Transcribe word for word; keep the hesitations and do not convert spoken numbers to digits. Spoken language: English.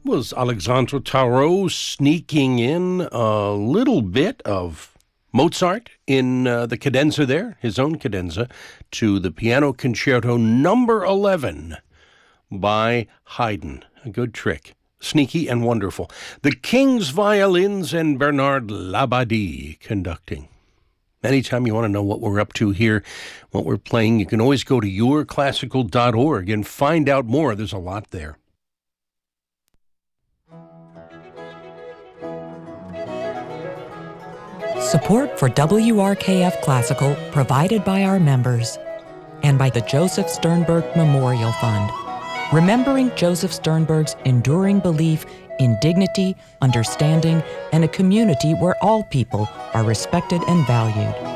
Was Alexandre Tarot sneaking in a little bit of Mozart in uh, the cadenza there, his own cadenza, to the Piano Concerto number eleven by Haydn. A good trick. Sneaky and wonderful. The King's Violins and Bernard Labadie conducting. Anytime you want to know what we're up to here, what we're playing, you can always go to your classical dot org and find out more. There's a lot there. Support for W R K F Classical provided by our members and by the Joseph Sternberg Memorial Fund, remembering Joseph Sternberg's enduring belief in dignity, understanding, and a community where all people are respected and valued.